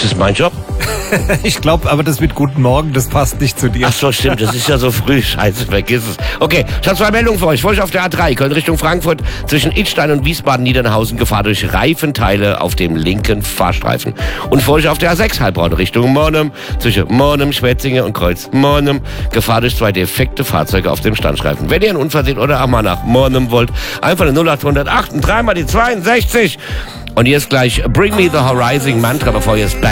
Ist das mein Job? Ich glaube, aber das mit Guten Morgen, das passt nicht zu dir. Ach so, stimmt, das ist ja so früh. Scheiße, vergiss es. Okay, ich habe 2 Meldungen für euch. Vor euch auf der A3, Köln Richtung Frankfurt, zwischen Idstein und Wiesbaden-Niedernhausen, Gefahr durch Reifenteile auf dem linken Fahrstreifen. Und vor euch auf der A6, Heilbronn Richtung Monum, zwischen Monum, Schwetzinge und Kreuz Monum, Gefahr durch 2 defekte Fahrzeuge auf dem Standstreifen. Wenn ihr einen Unfall seht oder auch mal nach Monum wollt, einfach eine 0808 und 3 mal die 62. Und jetzt gleich Bring Me the Horizon Mantra, bevor ihr es